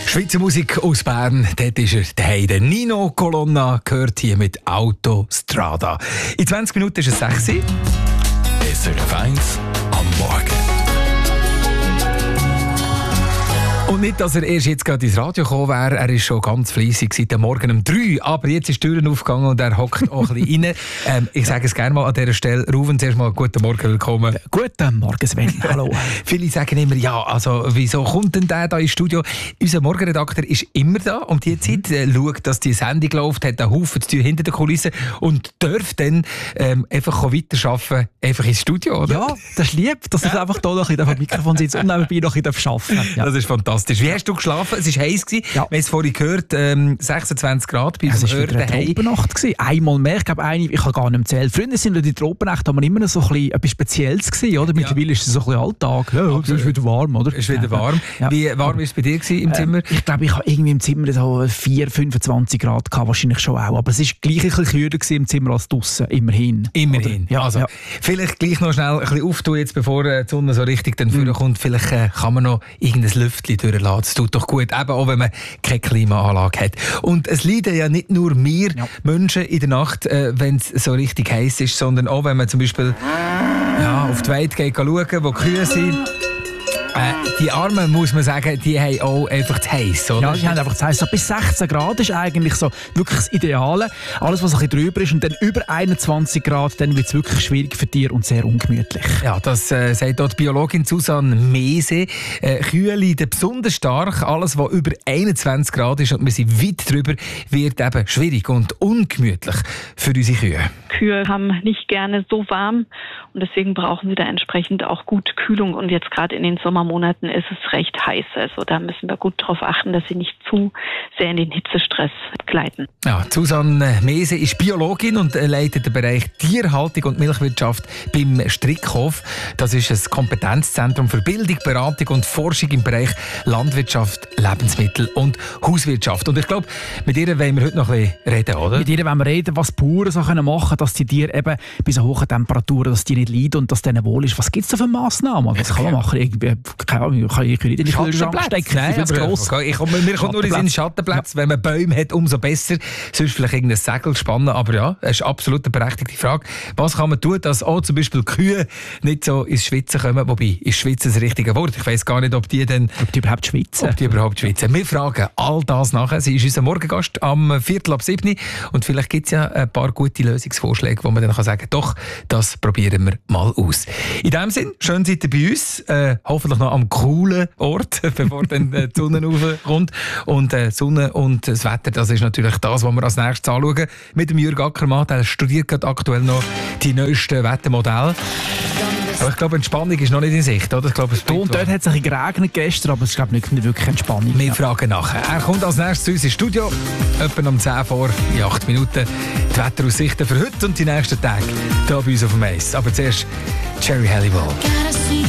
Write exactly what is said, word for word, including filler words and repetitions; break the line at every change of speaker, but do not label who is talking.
Schweizer Musik aus Bern, dort ist er daheim. Der Nino Colonna gehört hier mit Autostrada. In zwanzig Minuten ist es sechs Uhr.
S R F eins am Morgen.
Und nicht, dass er erst jetzt gerade ins Radio gekommen wäre. Er ist schon ganz fleissig seit dem Morgen um drei. Aber jetzt ist die Tür aufgegangen und er hockt auch ein bisschen rein. Ähm, ich sage es gerne mal an dieser Stelle. Ruven, zuerst mal guten Morgen, willkommen.
Guten Morgen, Sven. Hallo.
Viele sagen immer, ja, also wieso kommt denn der da ins Studio? Unser Morgenredakteur ist immer da um diese Zeit. Er schaut, dass die Sendung läuft, hat einen Haufen zu tun hinter den Kulissen und darf dann ähm, einfach weiterarbeiten, einfach ins Studio, oder?
Ja, das ist lieb, dass ich einfach hier noch ein bisschen am Mikrofon sitze und nebenbei noch ein bisschen arbeiten darf. Ja.
Das ist fantastisch. Wie hast du geschlafen? Es war heiß. Ja. Wir haben es vorhin gehört, ähm, sechsundzwanzig Grad bei
es
uns
war wieder eine Tropennacht. Einmal mehr. Ich glaube, eine, ich kann gar nicht mehr zählen. Früher sind die Tropennacht aber immer noch so ein bisschen etwas Spezielles gewesen, oder? Mittlerweile ja. ist es so ein bisschen Alltag. Ja, es ist wieder warm, oder?
Es ist wieder warm. Ja. Wie warm war es bei dir im Zimmer?
Äh, ich glaube, ich habe irgendwie im Zimmer so vier, fünfundzwanzig Grad gehabt, wahrscheinlich schon auch. Aber es war gleich ein bisschen kühler im Zimmer als draussen. Immerhin.
Immerhin.
Ja,
also,
ja.
Vielleicht gleich noch schnell ein bisschen auftun, jetzt, bevor die Sonne so richtig dann mhm. kommt. Vielleicht äh, kann man noch irgendein Lüftchen durchlassen. Das tut doch gut, eben auch wenn man keine Klimaanlage hat. Und es leiden ja nicht nur wir ja. Menschen in der Nacht, äh, wenn es so richtig heiß ist, sondern auch wenn man zum Beispiel ja, auf die Weide geht schauen, wo Kühe sind. Äh, die Armen, muss man sagen, die haben auch einfach zu heiß, oder?
Ja, die haben einfach zu heiß. So bis sechzehn Grad ist eigentlich so wirklich das Ideale. Alles, was ein bisschen drüber ist und dann über einundzwanzig Grad, dann wird es wirklich schwierig für Tiere und sehr ungemütlich.
Ja, das äh, sagt auch die Biologin Susanne Mese. Äh, Kühe leiden besonders stark. Alles, was über einundzwanzig Grad ist und wir sind weit drüber, wird eben schwierig und ungemütlich für unsere Kühe.
Kühe haben nicht gerne so warm und deswegen brauchen sie da entsprechend auch gut Kühlung. Und jetzt gerade in den Sommermonaten ist es recht heiß. Also da müssen wir gut darauf achten, dass sie nicht zu sehr in den Hitzestress gleiten.
Ja, Susanne Mese ist Biologin und leitet den Bereich Tierhaltung und Milchwirtschaft beim Strickhof. Das ist ein Kompetenzzentrum für Bildung, Beratung und Forschung im Bereich Landwirtschaft, Lebensmittel und Hauswirtschaft. Und ich glaube, mit ihr wollen wir heute noch ein bisschen reden, oder?
Mit ihr wollen wir reden, was Bauern so machen können, dass die Tiere eben bei so hohen Temperaturen, dass die nicht leiden und dass denen wohl ist. Was gibt es da für Massnahmen? Was kann man machen? Irgendwie, keine Ahnung, kann ich nicht in den Kühlschrank stecken?
Nein,
viel zu gross.
Ich komme, mir kommt nur in den Schattenplatz. Ja. Wenn man Bäume hat, umso besser. Sonst vielleicht irgendein Segel spannen. Aber ja, das ist absolut eine berechtigte Frage. Was kann man tun, dass auch zum Beispiel Kühe nicht so ins Schwitzen kommen? Wobei, ist Schwitzen das richtige Wort? Ich weiss gar nicht, ob die dann...
Ob die überhaupt schwitzen.
Ob die überhaupt schwitzen. Wir fragen all das nachher. Sie ist unser Morgengast am Viertel ab sieben. Und vielleicht gibt es ja ein paar gute Lösungsvorschläge, wo man dann sagen kann, doch, das probieren wir mal aus. In diesem Sinne, schön seid ihr bei uns. Äh, hoffentlich noch am coolen Ort, bevor dann äh, die Sonne raufkommt. Und äh, Sonne und das Wetter, das ist natürlich das, was wir als nächstes anschauen. Mit dem Jürg Ackermann, der studiert gerade aktuell noch die neuesten Wettermodelle. Aber ich glaube, Entspannung ist noch nicht in Sicht, oder? Ich glaube, es
und dort hat es ein bisschen geregnet gestern, aber es ist glaube nicht, nicht wirklich Entspannung.
Wir ja. fragen nachher. Er kommt als nächstes zu uns ins Studio, etwa um zehn vor, in acht Minuten. Die Wetteraussichten für heute und die nächsten Tage hier bei uns auf dem Eis. Aber zuerst Jerry Halliwell.